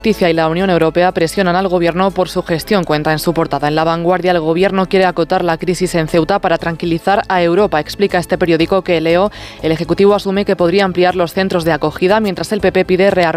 Justicia y la Unión Europea presionan al Gobierno por su gestión, cuenta en su portada. En La Vanguardia, el Gobierno quiere acotar la crisis en Ceuta para tranquilizar a Europa. Explica este periódico que leo, el Ejecutivo asume que podría ampliar los centros de acogida, mientras el PP pide rearmar